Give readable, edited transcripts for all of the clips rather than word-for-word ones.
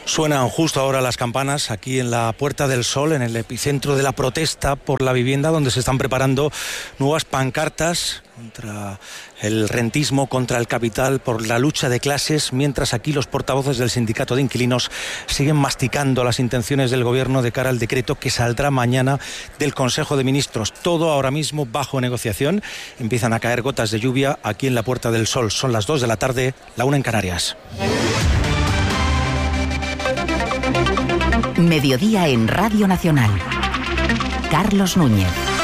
Suenan justo ahora las campanas aquí en la Puerta del Sol, en el epicentro de la protesta por la vivienda, donde se están preparando nuevas pancartas contra el rentismo, contra el capital, por la lucha de clases, mientras aquí los portavoces del sindicato de inquilinos siguen masticando las intenciones del gobierno de cara al decreto que saldrá mañana del Consejo de Ministros. Todo ahora mismo bajo negociación. Empiezan a caer gotas de lluvia aquí en la Puerta del Sol. Son las 2 de la tarde, la 1 en Canarias. Mediodía en Radio Nacional. Carlos Núñez.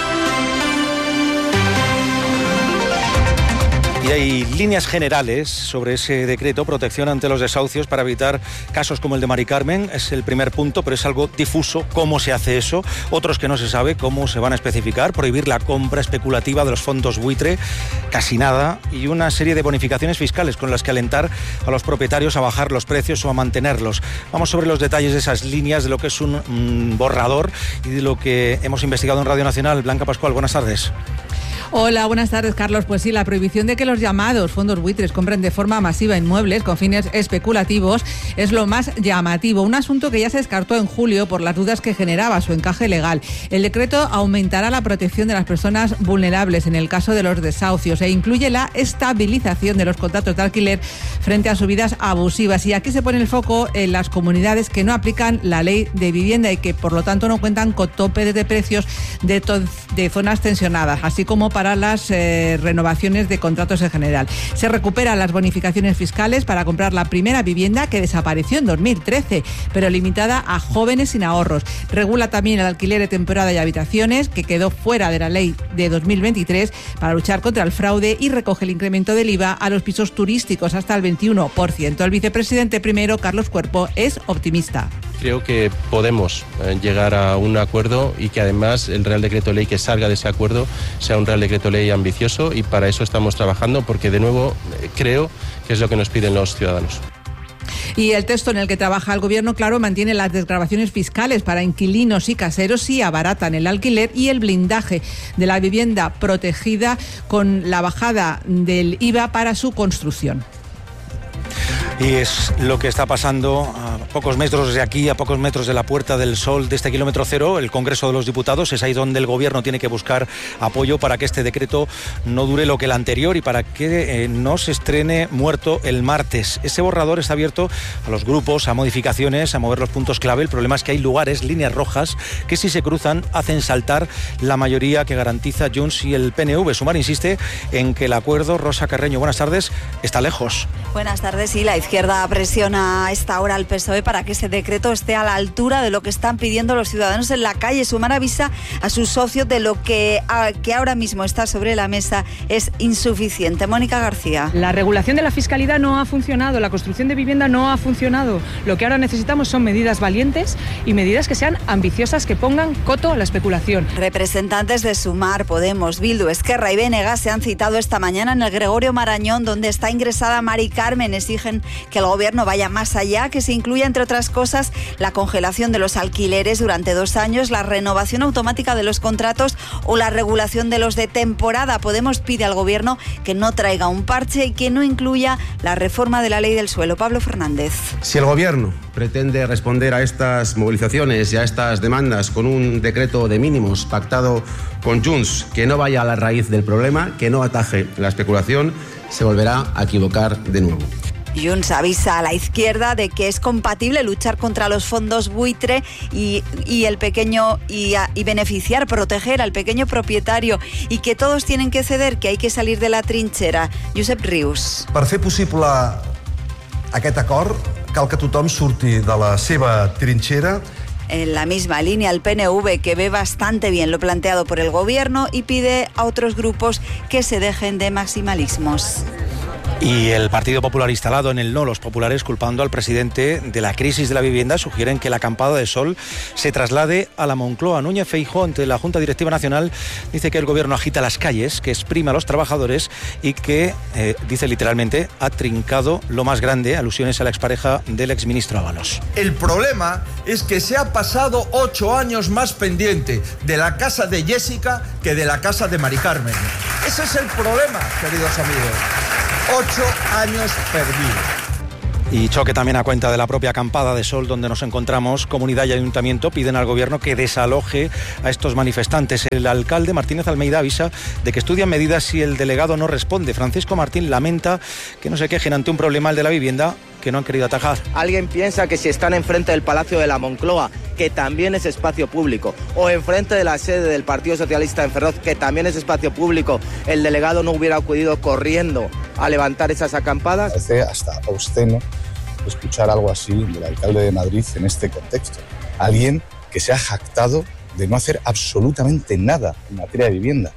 Y hay líneas generales sobre ese decreto, protección ante los desahucios para evitar casos como el de Mari Carmen. Es el primer punto, pero es algo difuso cómo se hace eso. Otros que no se sabe cómo se van a especificar. Prohibir la compra especulativa de los fondos buitre, casi nada. Y una serie de bonificaciones fiscales con las que alentar a los propietarios a bajar los precios o a mantenerlos. Vamos sobre los detalles de esas líneas, de lo que es un borrador y de lo que hemos investigado en Radio Nacional. Blanca Pascual, buenas tardes. Hola, buenas tardes, Carlos. Pues sí, la prohibición de que los llamados fondos buitres compren de forma masiva inmuebles con fines especulativos es lo más llamativo. Un asunto que ya se descartó en julio por las dudas que generaba su encaje legal. El decreto aumentará la protección de las personas vulnerables en el caso de los desahucios e incluye la estabilización de los contratos de alquiler frente a subidas abusivas. Y aquí se pone el foco en las comunidades que no aplican la ley de vivienda y que, por lo tanto, no cuentan con topes de precios de zonas tensionadas, así como para las renovaciones de contratos en general. Se recuperan las bonificaciones fiscales para comprar la primera vivienda, que desapareció en 2013, pero limitada a jóvenes sin ahorros. Regula también el alquiler de temporada y habitaciones, que quedó fuera de la ley de 2023 para luchar contra el fraude, y recoge el incremento del IVA a los pisos turísticos hasta el 21%. El vicepresidente primero, Carlos Cuerpo, es optimista. Creo que podemos llegar a un acuerdo y que además el Real Decreto Ley que salga de ese acuerdo sea un Real Decreto Ley ambicioso, y para eso estamos trabajando, porque de nuevo creo que es lo que nos piden los ciudadanos. Y el texto en el que trabaja el Gobierno, claro, mantiene las desgravaciones fiscales para inquilinos y caseros si abaratan el alquiler y el blindaje de la vivienda protegida con la bajada del IVA para su construcción. Y es lo que está pasando a pocos metros de aquí, a pocos metros de la Puerta del Sol, de este kilómetro cero, el Congreso de los Diputados. Es ahí donde el Gobierno tiene que buscar apoyo para que este decreto no dure lo que el anterior y para que no se estrene muerto el martes. Ese borrador está abierto a los grupos, a modificaciones, a mover los puntos clave. El problema es que hay lugares, líneas rojas, que si se cruzan hacen saltar la mayoría que garantiza Junts y el PNV. Sumar insiste en que el acuerdo, Rosa Carreño, buenas tardes, está lejos. Buenas tardes. Sí, la izquierda presiona a esta hora al PSOE para que ese decreto esté a la altura de lo que están pidiendo los ciudadanos en la calle. Sumar avisa a sus socios de lo que ahora mismo está sobre la mesa es insuficiente. Mónica García. La regulación de la fiscalidad no ha funcionado, la construcción de vivienda no ha funcionado. Lo que ahora necesitamos son medidas valientes y medidas que sean ambiciosas, que pongan coto a la especulación. Representantes de Sumar, Podemos, Bildu, Esquerra y BNG se han citado esta mañana en el Gregorio Marañón, donde está ingresada Mari Carmen. Exigen que el Gobierno vaya más allá, que se incluya, entre otras cosas, la congelación de los alquileres durante 2 años, la renovación automática de los contratos o la regulación de los de temporada. Podemos pide al Gobierno que no traiga un parche y que no incluya la reforma de la ley del suelo. Pablo Fernández. Si el Gobierno pretende responder a estas movilizaciones y a estas demandas con un decreto de mínimos pactado con Junts, que no vaya a la raíz del problema, que no ataje la especulación, se volverá a equivocar de nuevo. Junts avisa a la izquierda de que es compatible luchar contra los fondos buitre y el pequeño y beneficiar, proteger al pequeño propietario, y que todos tienen que ceder, que hay que salir de la trinchera. Josep Rius. Per fer possible aquest acord, cal que tothom surti de la seva trinchera. En la misma línea, el PNV, que ve bastante bien lo planteado por el Gobierno y pide a otros grupos que se dejen de maximalismos. Y el Partido Popular instalado en el no, los populares, culpando al presidente de la crisis de la vivienda, sugieren que la acampada de sol se traslade a la Moncloa. Núñez Feijóo, ante la Junta Directiva Nacional, dice que el Gobierno agita las calles, que exprime a los trabajadores y que, dice literalmente, ha trincado lo más grande, alusiones a la expareja del exministro Ábalos. El problema es que se ha pasado 8 años más pendiente de la casa de Jessica que de la casa de Mari Carmen. Ese es el problema, queridos amigos. 8 años perdidos. Y choque también a cuenta de la propia acampada de Sol donde nos encontramos. Comunidad y ayuntamiento piden al gobierno que desaloje a estos manifestantes. El alcalde Martínez Almeida avisa de que estudian medidas si el delegado no responde. Francisco Martín lamenta que no se quejen ante un problema, el de la vivienda, que no han querido atajar. Alguien piensa que si están enfrente del Palacio de la Moncloa, que también es espacio público, o enfrente de la sede del Partido Socialista en Ferroz, que también es espacio público, el delegado no hubiera acudido corriendo a levantar esas acampadas. Parece hasta obsceno escuchar algo así del alcalde de Madrid en este contexto. Alguien que se ha jactado de no hacer absolutamente nada en materia de vivienda.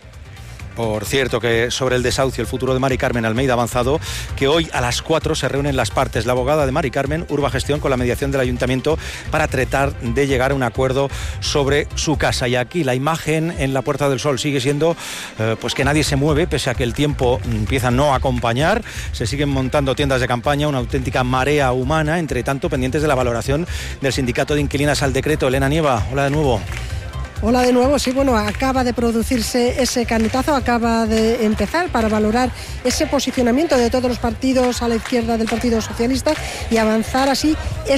Por cierto, que sobre el desahucio, el futuro de Mari Carmen Almeida ha avanzado que hoy a las 4 se reúnen las partes. La abogada de Mari Carmen, Urba Gestión, con la mediación del ayuntamiento para tratar de llegar a un acuerdo sobre su casa. Y aquí la imagen en la Puerta del Sol sigue siendo pues que nadie se mueve, pese a que el tiempo empieza a no acompañar. Se siguen montando tiendas de campaña, una auténtica marea humana, entre tanto pendientes de la valoración del sindicato de inquilinas al decreto. Elena Nieva, hola de nuevo. Hola de nuevo, sí, bueno, acaba de producirse ese canutazo, acaba de empezar para valorar ese posicionamiento de todos los partidos a la izquierda del Partido Socialista y avanzar así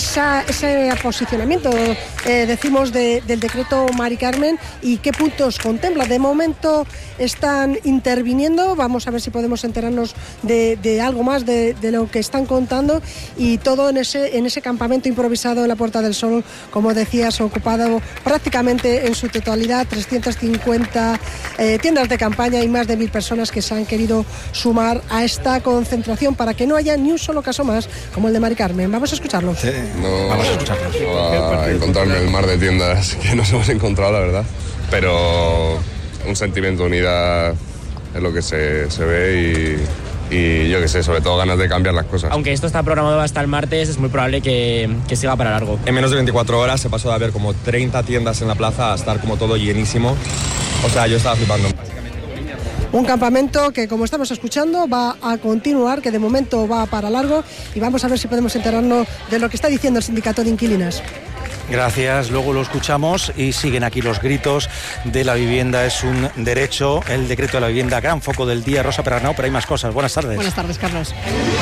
ese posicionamiento, decimos, del decreto Mari Carmen y qué puntos contempla. De momento están interviniendo, vamos a ver si podemos enterarnos de algo más de lo que están contando, y todo en ese campamento improvisado en la Puerta del Sol, como decías, ocupado prácticamente en su totalidad, 350 tiendas de campaña y más de 1.000 personas que se han querido sumar a esta concentración para que no haya ni un solo caso más como el de Mari Carmen. Vamos a escucharlo. Sí, vamos a escucharlo. No a encontrarme el mar de tiendas que nos hemos encontrado, la verdad, pero un sentimiento de unidad es lo que se ve y yo qué sé, sobre todo ganas de cambiar las cosas. Aunque esto está programado hasta el martes, es muy probable que siga para largo. En menos de 24 horas se pasó de haber como 30 tiendas en la plaza a estar como todo llenísimo. O sea, yo estaba flipando. Un campamento que, como estamos escuchando, va a continuar, que de momento va para largo, y vamos a ver si podemos enterarnos de lo que está diciendo el sindicato de inquilinas. Gracias, luego lo escuchamos. Y siguen aquí los gritos de la vivienda es un derecho, el decreto de la vivienda, gran foco del día. Rosa Perarnau, pero hay más cosas. Buenas tardes. Buenas tardes, Carlos.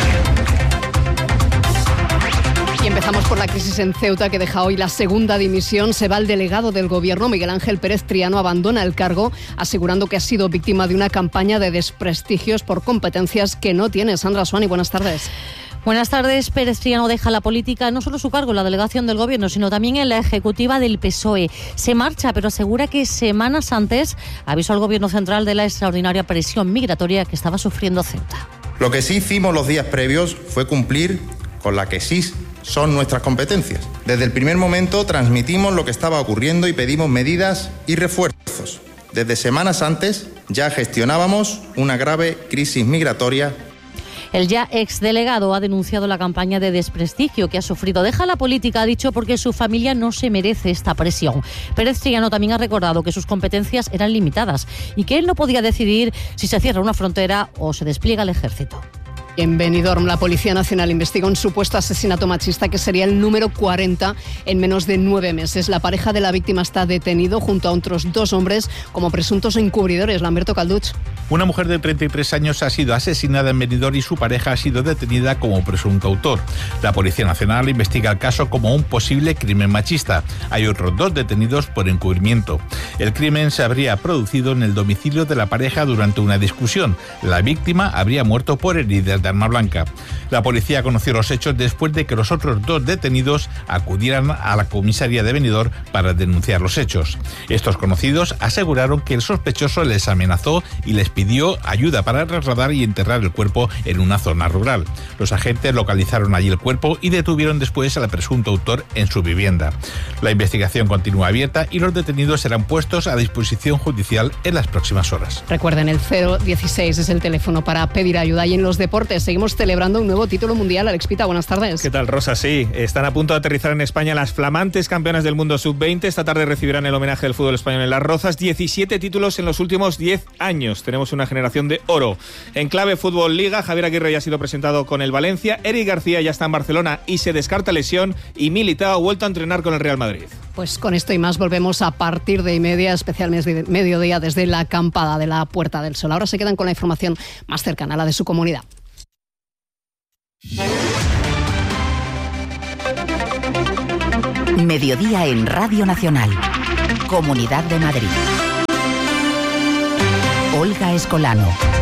Y empezamos por la crisis en Ceuta, que deja hoy la segunda dimisión. Se va el delegado del gobierno, Miguel Ángel Pérez Triano, abandona el cargo, asegurando que ha sido víctima de una campaña de desprestigios por competencias que no tiene. Sandra Suani, buenas tardes. Buenas tardes. Pérez Triano deja la política, no solo su cargo en la delegación del gobierno, sino también en la ejecutiva del PSOE. Se marcha, pero asegura que semanas antes avisó al gobierno central de la extraordinaria presión migratoria que estaba sufriendo Ceuta. Lo que sí hicimos los días previos fue cumplir con la que sí son nuestras competencias. Desde el primer momento transmitimos lo que estaba ocurriendo y pedimos medidas y refuerzos. Desde semanas antes ya gestionábamos una grave crisis migratoria. El ya exdelegado ha denunciado la campaña de desprestigio que ha sufrido. Deja la política, ha dicho, porque su familia no se merece esta presión. Pérez Triano también ha recordado que sus competencias eran limitadas y que él no podía decidir si se cierra una frontera o se despliega el ejército. En Benidorm, la Policía Nacional investiga un supuesto asesinato machista que sería el número 40 en menos de 9 meses. La pareja de la víctima está detenido junto a otros 2 hombres como presuntos encubridores. Lamberto Calduch. Una mujer de 33 años ha sido asesinada en Benidorm y su pareja ha sido detenida como presunto autor. La Policía Nacional investiga el caso como un posible crimen machista. Hay otros 2 detenidos por encubrimiento. El crimen se habría producido en el domicilio de la pareja durante una discusión. La víctima habría muerto por heridas de arma blanca. La policía conoció los hechos después de que los otros 2 detenidos acudieran a la comisaría de Benidorm para denunciar los hechos. Estos conocidos aseguraron que el sospechoso les amenazó y les pidió ayuda para trasladar y enterrar el cuerpo en una zona rural. Los agentes localizaron allí el cuerpo y detuvieron después al presunto autor en su vivienda. La investigación continúa abierta y los detenidos serán puestos a disposición judicial en las próximas horas. Recuerden, el 016 es el teléfono para pedir ayuda. Y en los deportes seguimos celebrando un nuevo título mundial. Alex Pita, buenas tardes. ¿Qué tal, Rosa? Sí, están a punto de aterrizar en España las flamantes campeonas del mundo sub-20. Esta tarde recibirán el homenaje del fútbol español en Las Rozas. 17 títulos en los últimos 10 años. Tenemos una generación de oro. En clave Fútbol Liga, Javier Aguirre ya ha sido presentado con el Valencia. Eric García ya está en Barcelona y se descarta lesión. Y Militao ha vuelto a entrenar con el Real Madrid. Pues con esto y más volvemos a partir de media, especialmente mediodía, desde la acampada de la Puerta del Sol. Ahora se quedan con la información más cercana a la de su comunidad. Mediodía en Radio Nacional. Comunidad de Madrid. Olga Escolano.